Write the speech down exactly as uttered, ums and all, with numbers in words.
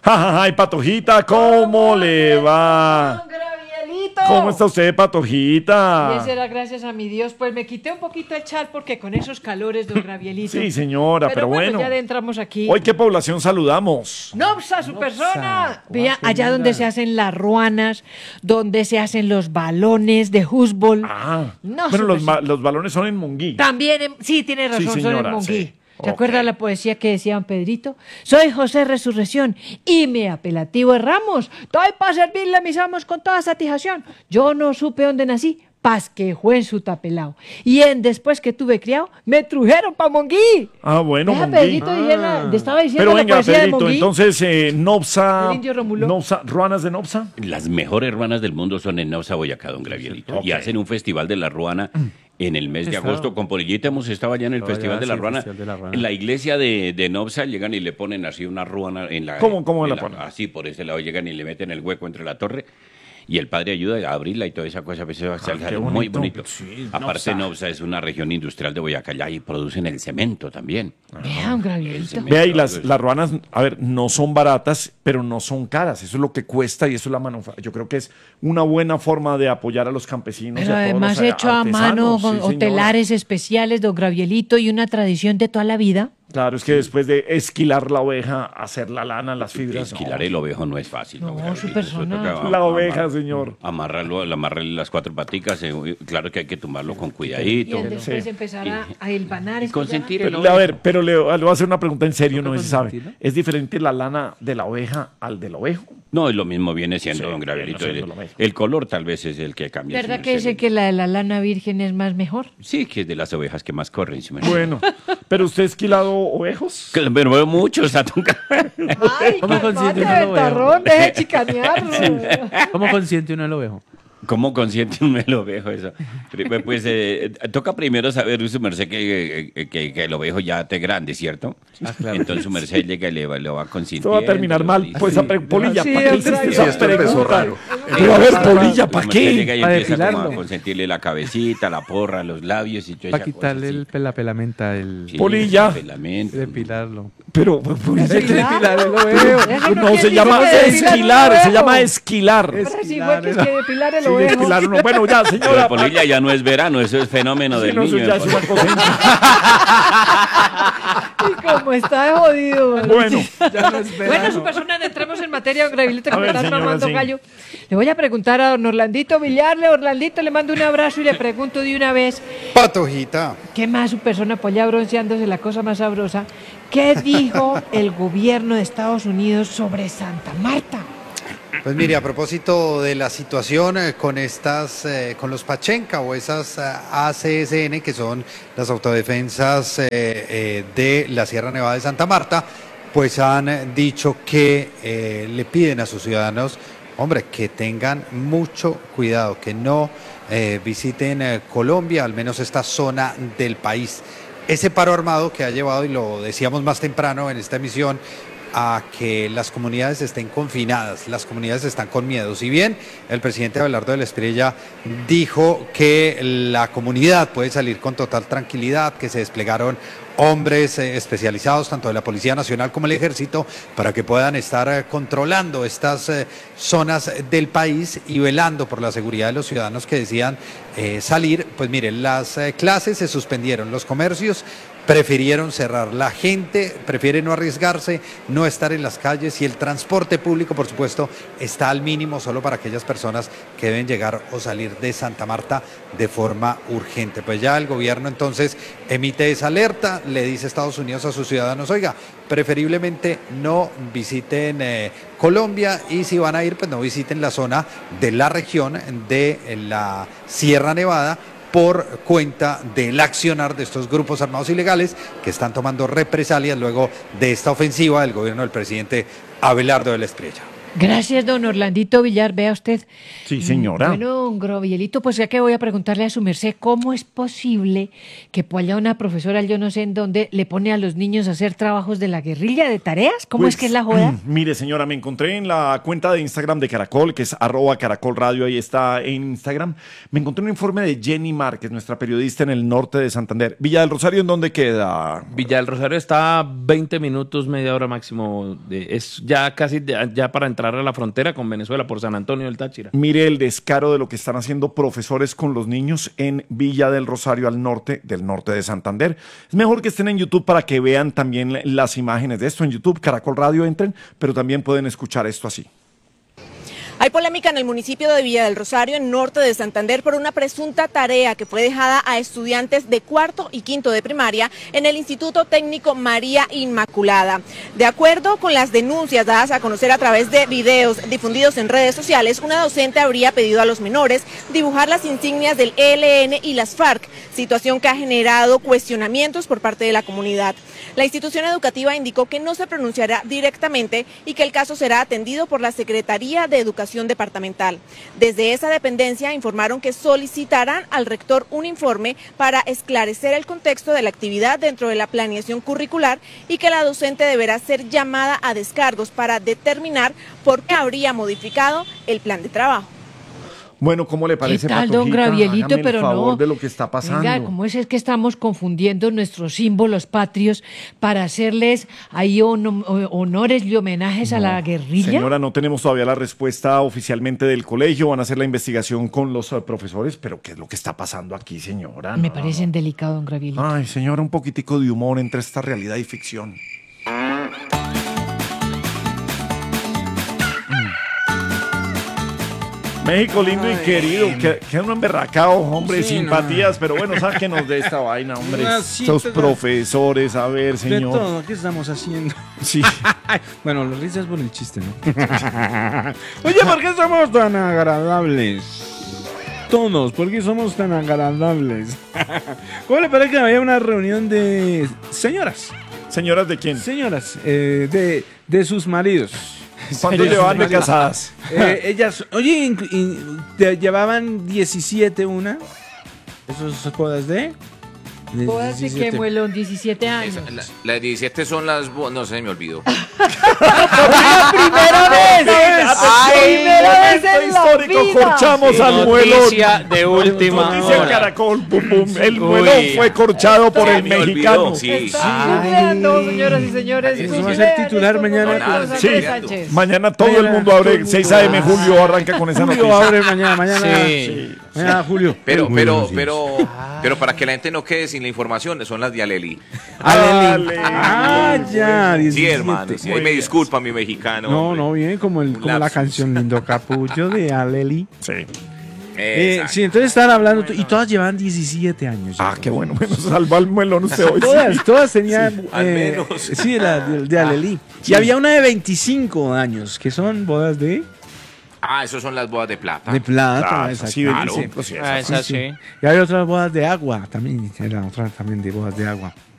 Ay, Patojita, ¿cómo le va? Don Gravielito. ¿Cómo está usted, Patojita? Y eso era gracias a mi Dios. Pues me quité un poquito el chal porque con esos calores, don Gravielito. Sí, señora, pero, pero bueno. Ya entramos aquí. Hoy, ¿qué población saludamos? Nopsa, su Nopsa. persona. Vea, Qué allá linda. donde se hacen las ruanas, donde se hacen los balones de fútbol. Ah, No, bueno, su los, persona. ba- los balones son en Monguí. También, en- sí, tiene razón, Sí, son señora, en Monguí. sí. ¿Se Ok. acuerda la poesía que decía don Pedrito? Soy José Resurrección y mi apelativo es Ramos. Estoy para servirle a mis amos con toda satisfacción. Yo no supe dónde nací, paz que fue en su tapelao. Y en después que tuve criado, me trujeron pa' Monguí. Ah, bueno, Deja, Monguí. Pedrito, dijera- le estaba diciendo Pero la venga, poesía de Pedrito, Monguí. entonces, eh, Nopsa, El indio Rómulo. Nopsa, ruanas de Nopsa. Las mejores ruanas del mundo son en Nopsa, Boyacá, don Gravielito. Ok. Y hacen un festival de la ruana en el mes de Estaba. agosto. Con Polillita hemos estado allá en el Estaba festival allá, de la sí, ruana. Festival de la Ruana. En la iglesia de, de Nopsa llegan y le ponen así una ruana en la... ¿Cómo- cómo en la ponen? Así, por ese lado llegan y le meten el hueco entre la torre. Y el padre ayuda a abrirla y toda esa cosa. Pues, eso sale qué muy bonito. bonito. Sí, Aparte, Nopsa. Nopsa es una región industrial de Boyacá allá y producen el cemento también. Vea, don Gravielito. El Vea, y las, Entonces- las ruanas, a ver, no son baratas, pero no son caras. Eso es lo que cuesta y eso es la manufactura. Yo creo que es una buena forma de apoyar a los campesinos. y Pero a todos además los, eh, hecho a mano artesanos. con Sí, señora. hotelares especiales, don Gravielito, y una tradición de toda la vida. Claro, es que después de esquilar la oveja, hacer la lana, las fibras. Esquilar no. el ovejo no es fácil. No, don Gabrielito, su eso persona. toca La am- oveja, amar- señor. Amarrarlo, amarrarle las cuatro paticas, eh, claro que hay que tomarlo con Y cuidadito. él después Sí. empezará a hilvanar. Y es que consentir ya- el Pero, a ver, pero le, le voy a hacer una pregunta en serio, ¿Toca no sé si sabe. consentirlo? ¿Es diferente la lana de la oveja al del ovejo? No, es lo mismo viene siendo, Sí, don Gravielito. viene siendo El, lo mismo. el color tal vez es el que cambia. ¿Verdad su que merced. dice que la de la lana virgen es más mejor? Sí, que es de las ovejas que más corren. su merced. Bueno, ¿pero usted ha esquilado ovejos? Que- Pero veo muchos, a Tunca. Ay, ¿Cómo consiente uno calmate, lo ventarrón, deje de chicanear. ¿Cómo consiente uno el ovejo? ¿Cómo consiente un el ovejo eso? Pri- Pues eh, toca primero saber, su merced, que, que, que- que el ovejo ya esté grande, ¿cierto? Ah, claro. Entonces su merced llega y le va, lo va Esto consintiendo. va a terminar lo mal. dice. Pues, esa pre- Polilla, Sí, ¿para qué el hiciste trago. esa Sí, esto empezó pregunta? raro. Pero a ver, Polilla, Su ¿para merced qué? llega y Para empieza como a depilarlo. consentirle la cabecita, la porra, los labios y toda Para esa cosa, quitarle sí. el, pe- la pelamenta, el Sí, Polilla. el pelamento. depilarlo. Pero, Polilla, ¿qué- Depilar el ovejo. Eso no, quiere se decir llama que depilar esquilar, un se ovejo. llama esquilar. Pero sí fue que es que depilar el Sí, ovejo. esquilar uno. Bueno, ya, Pero señora. Polilla ya no es verano, eso es fenómeno Sí, del no, eso niño. ya es una cosa. Y como está de jodido. Bueno, Ya no es Bueno, su persona, entremos en materia, don Gravielito, que A me ver, estás señora, mamando sí. gallo. Le voy a preguntar a don Orlandito Villarle. Orlandito, le mando un abrazo y le pregunto de una vez, Patojita. ¿qué más su persona por allá bronceándose, la cosa más sabrosa? ¿Qué dijo el gobierno de Estados Unidos sobre Santa Marta? Pues mire, a propósito de la situación eh, con estas, eh, con los Pachenca o esas eh, A C S N, que son las autodefensas eh, eh, de la Sierra Nevada de Santa Marta, pues han eh, dicho que eh, le piden a sus ciudadanos, hombre, que tengan mucho cuidado, que no eh, visiten eh, Colombia, al menos esta zona del país. Ese paro armado que ha llevado, y lo decíamos más temprano en esta emisión, a que las comunidades estén confinadas, las comunidades están con miedo. Si bien el presidente Abelardo de la Espriella dijo que la comunidad puede salir con total tranquilidad, que se desplegaron hombres eh, especializados, tanto de la Policía Nacional como el Ejército, para que puedan estar eh, controlando estas eh, zonas del país y velando por la seguridad de los ciudadanos que decían eh, salir, pues miren, las eh, clases se suspendieron, los comercios prefirieron cerrar, la gente prefiere no arriesgarse, no estar en las calles, y el transporte público, por supuesto, está al mínimo solo para aquellas personas que deben llegar o salir de Santa Marta de forma urgente. Pues ya el gobierno entonces emite esa alerta, le dice a Estados Unidos a sus ciudadanos, oiga, preferiblemente no visiten eh, Colombia, y si van a ir, pues no visiten la zona de la región de la Sierra Nevada, por cuenta del accionar de estos grupos armados ilegales que están tomando represalias luego de esta ofensiva del gobierno del presidente Abelardo de la Espriella. Gracias, don Orlandito Villar, vea usted. Sí, señora. Bueno, don Grovielito, pues ya que voy a preguntarle a su merced, ¿cómo es posible que por allá una profesora, yo no sé en dónde, le pone a los niños a hacer trabajos de la guerrilla, de tareas? ¿Cómo Pues, es que es la joda? Mire, señora, me encontré en la cuenta de Instagram de Caracol, que es arroba Caracol Radio, ahí está en Instagram. Me encontré un informe de Jenny Márquez, nuestra periodista en el norte de Santander. Villa del Rosario, ¿en dónde queda? Villa del Rosario está a veinte minutos, media hora máximo. De, es ya casi de- ya para entrar a la frontera con Venezuela por San Antonio del Táchira. Mire el descaro de lo que están haciendo profesores con los niños en Villa del Rosario, al norte del norte de Santander. Es mejor que estén en YouTube para que vean también las imágenes de esto en YouTube. Caracol Radio, entren, pero también pueden escuchar esto así. Hay polémica en el municipio de Villa del Rosario, en norte de Santander, por una presunta tarea que fue dejada a estudiantes de cuarto y quinto de primaria en el Instituto Técnico María Inmaculada. De acuerdo con las denuncias dadas a conocer a través de videos difundidos en redes sociales, una docente habría pedido a los menores dibujar las insignias del E L N y las FARC, situación que ha generado cuestionamientos por parte de la comunidad. La institución educativa indicó que no se pronunciará directamente y que el caso será atendido por la Secretaría de Educación Departamental. Desde esa dependencia informaron que solicitarán al rector un informe para esclarecer el contexto de la actividad dentro de la planeación curricular y que la docente deberá ser llamada a descargos para determinar por qué habría modificado el plan de trabajo. Bueno, ¿cómo le parece, ¿Qué tal, don Patojita? Gravielito? Hágame el Pero favor no. de lo que está pasando. Venga, ¿cómo es, es que estamos confundiendo nuestros símbolos patrios para hacerles ahí hono- honores y homenajes a la guerrilla? Señora, no tenemos todavía la respuesta oficialmente del colegio. Van a hacer la investigación con los eh, profesores. Pero ¿qué es lo que está pasando aquí, señora? Me No, parecen delicado, don Gravielito. no. Ay, señora, un poquitico de humor entre esta realidad y ficción. México lindo y querido, que, que uno emberracado, hombre, Sí, simpatías, pero bueno, sáquenos de esta vaina, hombre. Así Estos te- profesores, a ver, De señor. todo, ¿qué estamos haciendo? Sí. Bueno, las risas por el chiste, ¿no? Oye, ¿por qué somos tan agradables? Todos, ¿por qué somos tan agradables? ¿Cómo le parece que había una reunión de señoras? ¿Señoras de quién? Señoras, eh, de, de sus maridos. ¿Cuántos llevan de casadas? Eh, ellas, oye, inc- in- te llevaban diecisiete una. ¿Esos bodas de? de Bodas de diecisiete. que muelón, diecisiete años. Esa- la- las diecisiete son las... bo- No sé, me olvidó. ¡Primera vez! ¡Ay! ¡Primera vez Momento en la histórico, vida! corchamos al muelón. Noticia de última Noticia en hora. Caracol, pum, pum. El Uy. muelón fue corchado por el me olvidó, mexicano. sí. Está googleando, señoras y señores. Eso va a ser Googlean titular estos mañana. momentos, Con- Andrés Sí. Sánchez. Mañana todo Mañana el mundo todo abre. el mundo. seis a eme Julio arranca con esa Julio noticia. abre mañana, mañana. Sí. Mañana, Julio. Pero, Muy pero, buenos días. pero, pero para que la gente no quede sin la información, son las de Aleli. Aleli. Dale. Ah, ya. Sí, diecisiete. hermano. Sí, Muy ahí me bien. disculpa, mi mexicano. No, hombre. no, bien, como, el, Un como la lapsus. canción Lindo Capullo de Aleli. Sí. Eh, Exacto. sí, entonces estaban hablando, y todas llevaban diecisiete años. Ah, qué bueno. Bueno, salva el muelón usted hoy. Todas, todas tenían. al eh, menos. Sí, la de, de Aleli. Sí. Y había una de veinticinco años, que son bodas de, Ah, esos son las bodas de plata. de plata. Claro, exacto. sí, Claro. sí, pues sí, Ah, eso. esa sí. Y había otras bodas de agua también, era otra también de bodas de agua.